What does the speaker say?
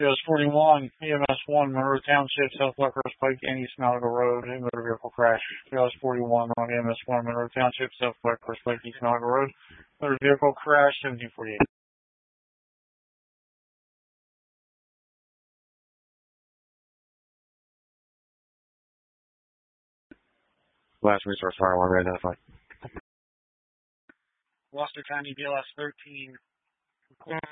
BLS 41, EMS 1, Monroe Township, South Buckhurst Pike, and East Malaga Road, a motor vehicle crash. BLS 41 on EMS 1, Monroe Township, South Buckhurst Pike, East Malaga Road, motor vehicle crash, 1748. Last resource fire alarm identified. Gloucester County BLS 13,